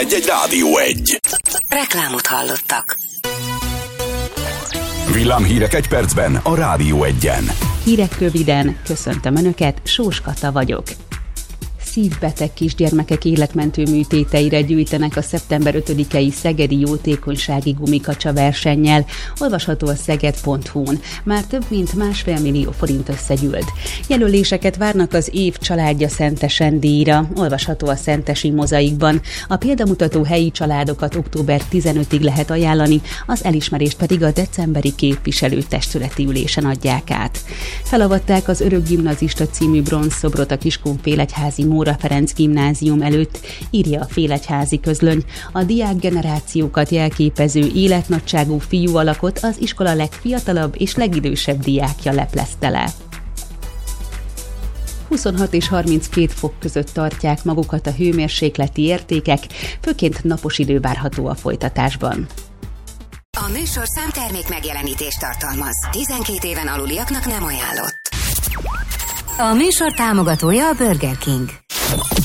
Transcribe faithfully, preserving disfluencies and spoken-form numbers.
Egy-egy Rádió egy. Reklámot hallottak. Villámhírek egy percben a Rádió egyen. Hírek röviden, köszöntöm Önöket, Sós Kata vagyok. Szívbeteg kisgyermekek életmentő műtéteire gyűjtenek a szeptember ötödikei Szegedi Jótékonysági Gumikacsa versennyel, olvasható a szeged pont hu-n. Már több mint másfél millió forint összegyűlt. Jelöléseket várnak az év családja Szentesen díjra, olvasható a Szentesi Mozaikban. A példamutató helyi családokat október tizenötödikéig lehet ajánlani, az elismerést pedig a decemberi képviselőtestületi ülésen adják át. Felavatták az Örök Gimnazista című bronzszobrot a Kiskunfélegyházi Móra Ferenc gimnázium előtt, írja a Félegyházi Közlöny. A diák generációkat jelképező életnagyságú fiú alakot az iskola legfiatalabb és legidősebb diákja leplezte le. huszonhat és harminckét fok között tartják magukat a hőmérsékleti értékek, főként napos idő várható a folytatásban. A műsor számtermék megjelenítést tartalmaz. tizenkét éven aluliaknak nem ajánlott. A műsor támogatója a Burger King.